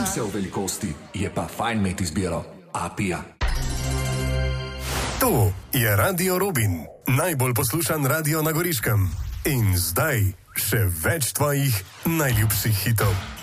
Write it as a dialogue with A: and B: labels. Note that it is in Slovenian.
A: vse v velikosti, je pa fajn imeti izbiro. Apija.
B: To je Radio Robin, najbolj poslušan radio na Goriškem. In zdaj še več tvojih najljubših hitov.